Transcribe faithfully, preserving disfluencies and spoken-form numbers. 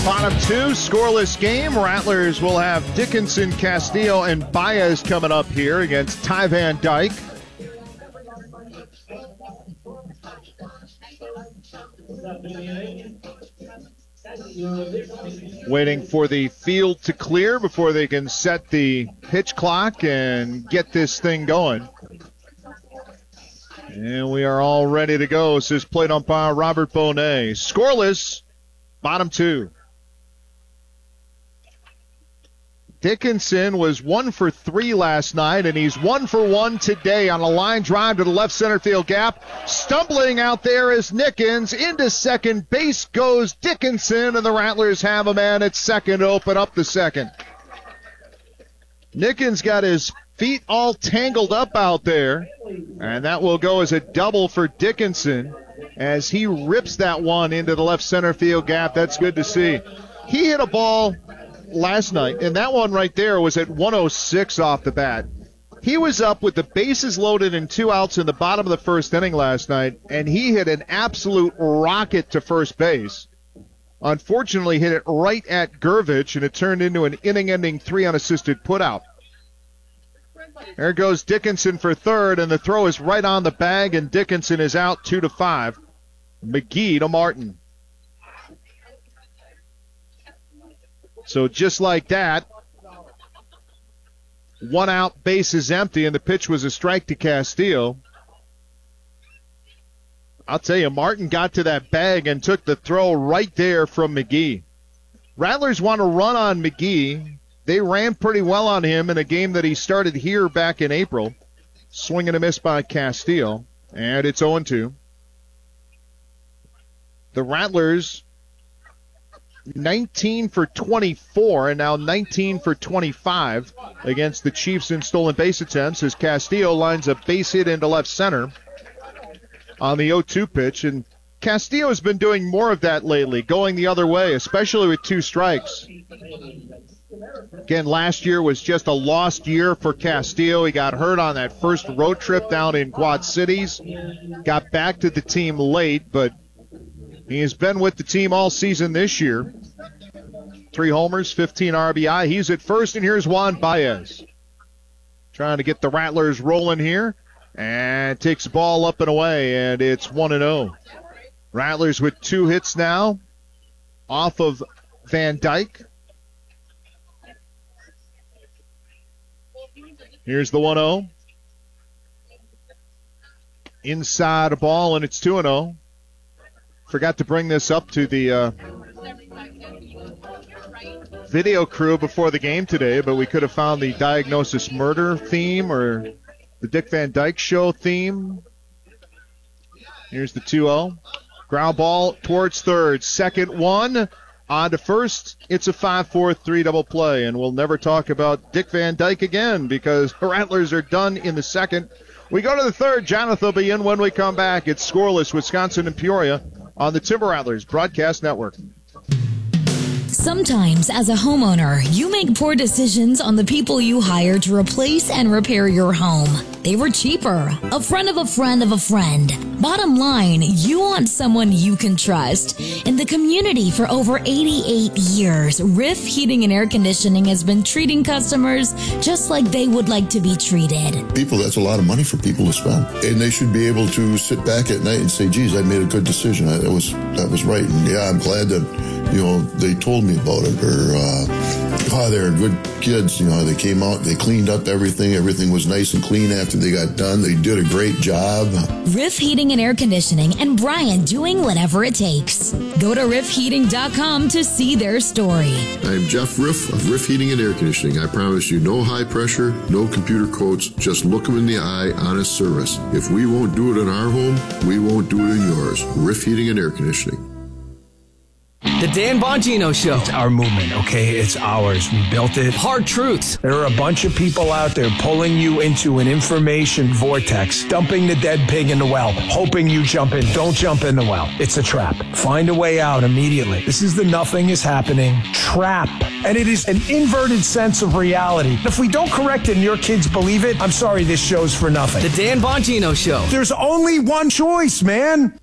Bottom two, scoreless game. Rattlers will have Dickinson, Castillo, and Baez coming up here against Ty Van Dyke. Waiting for the field to clear before they can set the pitch clock and get this thing going. And we are all ready to go, says plate umpire Robert Bonet. Scoreless, bottom two. Dickinson was one for three last night, and he's one for one today on a line drive to the left center field gap. Stumbling out there is Nickens. Into second base goes Dickinson, and the Rattlers have a man at second to open up the second. Nickens got his feet all tangled up out there, and that will go as a double for Dickinson as he rips that one into the left center field gap. That's good to see. He hit a ball last night, and that one right there was at one oh six off the bat. He was up with the bases loaded and two outs in the bottom of the first inning last night, and he hit an absolute rocket to first base. Unfortunately, hit it right at Gervich, and it turned into an inning-ending three unassisted putout. There goes Dickinson for third, and the throw is right on the bag, and Dickinson is out two to five. McGee to Martin. So just like that, one out, base is empty, and the pitch was a strike to Castillo. I'll tell you, Martin got to that bag and took the throw right there from McGee. Rattlers want to run on McGee. They ran pretty well on him in a game that he started here back in April. Swing and a miss by Castillo, and it's oh and two. The Rattlers nineteen for twenty-four, and now nineteen for twenty-five against the Chiefs in stolen base attempts as Castillo lines a base hit into left center on the oh two pitch. And Castillo has been doing more of that lately, going the other way, especially with two strikes. Again, last year was just a lost year for Castillo. He got hurt on that first road trip down in Quad Cities. Got back to the team late, but he has been with the team all season this year. Three homers, fifteen R B I. He's at first, and here's Juan Baez. Trying to get the Rattlers rolling here. And takes the ball up and away, and it's one and oh. Rattlers with two hits now off of Van Dyke. Here's the one oh. Inside a ball, and it's two and oh. Forgot to bring this up to the uh, video crew before the game today, but we could have found the Diagnosis Murder theme or the Dick Van Dyke Show theme. Here's the two oh. Ground ball towards third. Second one on to first. It's a five four three double play, and we'll never talk about Dick Van Dyke again because the Rattlers are done in the second. We go to the third. Jonathan will be in when we come back. It's scoreless, Wisconsin and Peoria on the Timber Rattlers Broadcast Network. Sometimes, as a homeowner, you make poor decisions on the people you hire to replace and repair your home. They were cheaper, a friend of a friend of a friend. Bottom line, you want someone you can trust. In the community for over eighty-eight years, Riff Heating and Air Conditioning has been treating customers just like they would like to be treated. People, that's a lot of money for people to spend. And they should be able to sit back at night and say, geez, I made a good decision. That was, that was right. And yeah, I'm glad that, you know, they told me about it, or uh, oh, they're good kids. You know, they came out, they cleaned up everything. Everything was nice and clean after they got done. They did a great job. Riff Heating and Air Conditioning, and Brian doing whatever it takes. Go to riff heating dot com to see their story. I'm Jeff Riff of Riff Heating and Air Conditioning. I promise you, no high pressure, no computer quotes. Just look them in the eye, honest service. If we won't do it in our home, we won't do it in yours. Riff Heating and Air Conditioning. The Dan Bongino Show. It's our movement, okay? It's ours. We built it. Hard truths. There are a bunch of people out there pulling you into an information vortex, dumping the dead pig in the well, hoping you jump in. Don't jump in the well. It's a trap. Find a way out immediately. This is the nothing is happening trap. And it is an inverted sense of reality. If we don't correct it and your kids believe it, I'm sorry, this show's for nothing. The Dan Bongino Show. There's only one choice, man.